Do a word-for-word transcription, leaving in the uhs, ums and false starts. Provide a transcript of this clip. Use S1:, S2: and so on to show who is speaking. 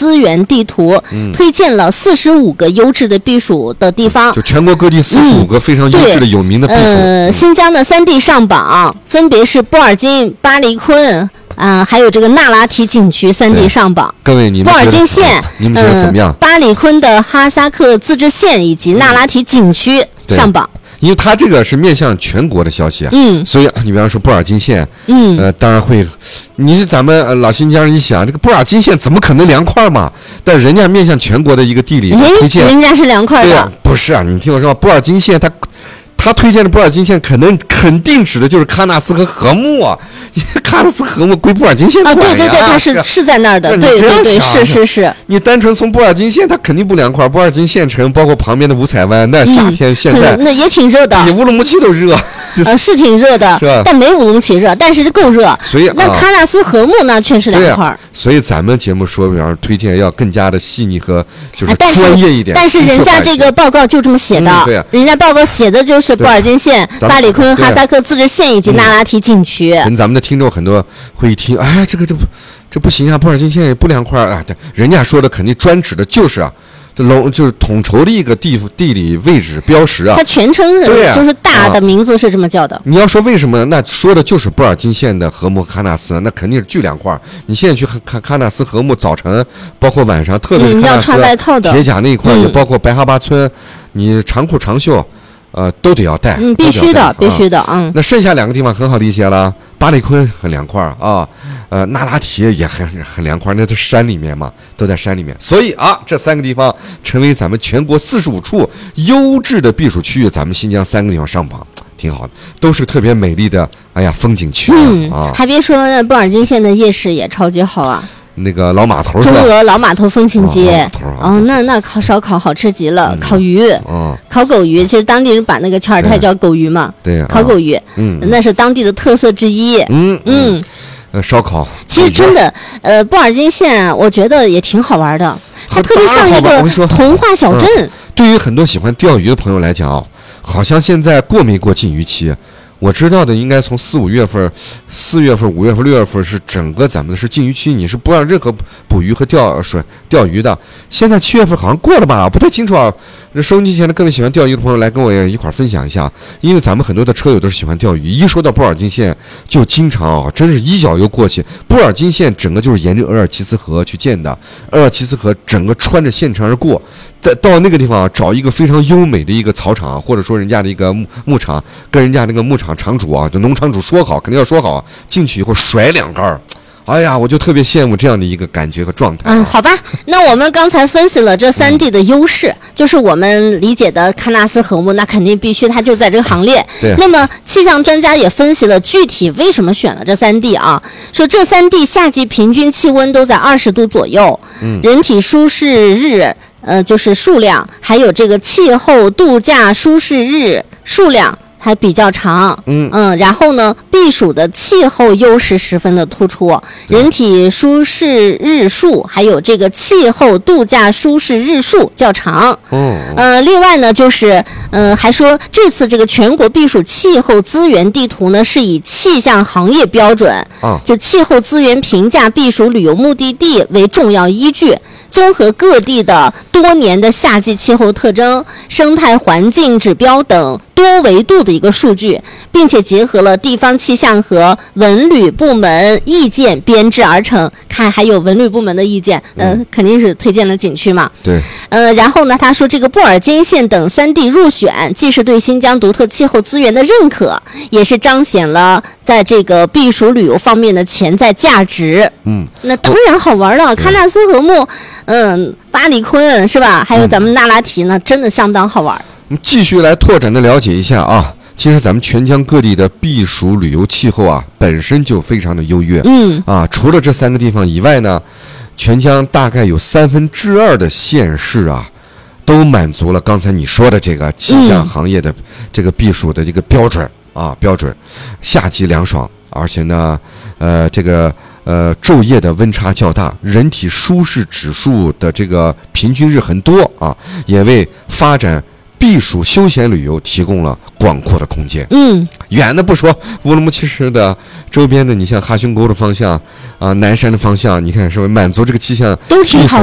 S1: 资源地图，嗯、推荐了四十五个优质的避暑的地方，
S2: 就全国各地四十五个非常优质的、嗯、有名的避暑。
S1: 呃，新疆的三地上榜，分别是布尔津、巴里坤啊、呃，还有这个那拉提景区三地上榜。
S2: 各位，你们
S1: 布尔津县、
S2: 啊，你们觉得怎么样？
S1: 呃、巴里坤的哈萨克自治县以及那拉提景区上榜。
S2: 因为它这个是面向全国的消息啊，
S1: 嗯，
S2: 所以你比方说布尔津县，
S1: 嗯，
S2: 呃，当然会，你是咱们、呃、老新疆人一想，这个布尔津县怎么可能凉快嘛？但人家面向全国的一个地理推荐，
S1: 人家是凉快的，
S2: 对啊，不是啊，你听我说，布尔津县它。他推荐的布尔津县可能肯定指的就是喀纳斯和禾木啊，喀纳斯禾木归布尔津县管呀。
S1: 啊，对对对，他是是在那儿的，对对对，是是是。
S2: 你单纯从布尔津县，它肯定不凉快。布尔津县城包括旁边的五彩湾，那夏天现在、
S1: 嗯、那也挺热的，
S2: 比乌鲁木齐都热。
S1: 呃，是挺热的，
S2: 是吧？
S1: 但没乌鲁木齐热，但是够热。
S2: 所以
S1: 那喀纳斯禾木呢，确实凉快、啊。
S2: 所以咱们节目说，比方推荐要更加的细腻和就是专业一点。
S1: 啊、但是但是人家这个报告就这么写的，
S2: 嗯、对、啊，
S1: 人家报告写的就是布尔津县、巴里坤哈萨克自治县以及那拉提景区。
S2: 跟、嗯、咱们的听众很多会一听，哎，这个这不这不行啊，布尔津县也不凉快啊。人家说的肯定专指的就是啊。这笼就是统筹的一个地地理位置标识啊，
S1: 它全称是、啊、就是大的名字是这么叫的、啊。
S2: 你要说为什么，那说的就是布尔津县的禾木喀纳斯，那肯定是巨凉快。你现在去看喀纳斯禾木，早晨包括晚上，特别是喀纳斯、
S1: 嗯、
S2: 铁甲那一块，也、嗯、包括白哈巴村，你长裤长袖。呃，都得要带，
S1: 嗯，必须的，必须的，嗯。
S2: 那剩下两个地方很好理解了，巴里坤很凉快啊，呃，那拉提也很很凉快，那在山里面嘛，都在山里面，所以啊，这三个地方成为咱们全国四十五处优质的避暑区域，咱们新疆三个地方上榜，挺好的，都是特别美丽的，哎呀，风景区、啊、
S1: 嗯
S2: 啊。
S1: 还别说，布尔津县的夜市也超级好啊。
S2: 那个老码头，
S1: 中俄老码头风情街，
S2: 哦，
S1: 哦那那烤烧烤好吃极了，嗯、烤鱼，
S2: 哦，
S1: 烤狗鱼，其实当地人把那个恰尔泰叫狗鱼嘛，
S2: 对，
S1: 烤狗鱼，
S2: 嗯，
S1: 那是当地的特色之一，
S2: 嗯
S1: 嗯，
S2: 呃，烧烤，
S1: 其实真的，呃，布尔津县我觉得也挺好玩的，它特别像一个童话小镇。
S2: 嗯、对于很多喜欢钓鱼的朋友来讲啊，好像现在过没过禁渔期？我知道的应该从四五月份、四月份、五月份、六月份是整个咱们的是禁渔期，你是不让任何捕鱼和钓水钓鱼的。现在七月份好像过了吧？不太清楚啊。收音机前的各位喜欢钓鱼的朋友来跟我也一块儿分享一下，因为咱们很多的车友都是喜欢钓鱼。一说到布尔津县，就经常啊，真是一脚油过去。布尔津县整个就是沿着额尔齐斯河去建的，额尔齐斯河整个穿着县城而过。在到那个地方啊，找一个非常优美的一个草场，或者说人家的一个牧牧场，跟人家那个牧场场主啊，就农场主说好，肯定要说好，进去以后甩两杆，哎呀，我就特别羡慕这样的一个感觉和状态、啊。
S1: 嗯，好吧，那我们刚才分析了这三地的优势，嗯、就是我们理解的喀纳斯禾木，那肯定必须它就在这个行列。
S2: 对。
S1: 那么气象专家也分析了具体为什么选了这三地啊，说这三地夏季平均气温都在二十度左右，
S2: 嗯，
S1: 人体舒适日。呃，就是数量，还有这个气候度假舒适日数量还比较长，
S2: 嗯
S1: 嗯，然后呢，避暑的气候优势十分的突出，人体舒适日数还有这个气候度假舒适日数较长，
S2: 哦，
S1: 呃，另外呢，就是呃，还说这次这个全国避暑气候资源地图呢，是以气象行业标准，
S2: 啊，
S1: 就气候资源评价避暑旅游目的地为重要依据。综合各地的多年的夏季气候特征、生态环境指标等多维度的一个数据，并且结合了地方气象和文旅部门意见编制而成。看还有文旅部门的意见，呃，
S2: 嗯、
S1: 肯定是推荐了景区嘛。
S2: 对。
S1: 呃，然后呢，他说这个布尔津县等三地入选，既是对新疆独特气候资源的认可，也是彰显了在这个避暑旅游方面的潜在价值。
S2: 嗯，
S1: 那当然好玩了，喀纳斯禾木。嗯，巴里坤是吧？还有咱们那拉提呢，嗯、真的相当好玩。
S2: 我们继续来拓展的了解一下啊。其实咱们全疆各地的避暑旅游气候啊，本身就非常的优越。
S1: 嗯
S2: 啊，除了这三个地方以外呢，全疆大概有三分之二的县市啊，都满足了刚才你说的这个气象行业的这个避暑的这个标准、嗯、啊标准，夏季凉爽，而且呢，呃，这个。呃，昼夜的温差较大，人体舒适指数的这个平均日很多啊，也为发展避暑休闲旅游提供了广阔的空间。
S1: 嗯，
S2: 远的不说，乌鲁木齐市的周边的，你像哈逊沟的方向啊、南山的方向，你看是不是满足这个气象
S1: 都挺好。